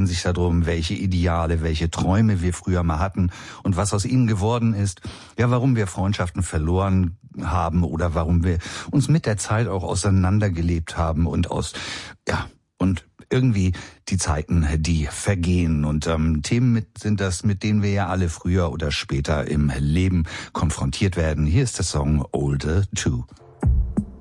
streiten sich darum, welche Ideale, welche Träume wir früher mal hatten und was aus ihnen geworden ist. Ja, warum wir Freundschaften verloren haben oder warum wir uns mit der Zeit auch auseinandergelebt haben und irgendwie die Zeiten, die vergehen. Und Themen sind das, mit denen wir ja alle früher oder später im Leben konfrontiert werden. Hier ist der Song Older 2.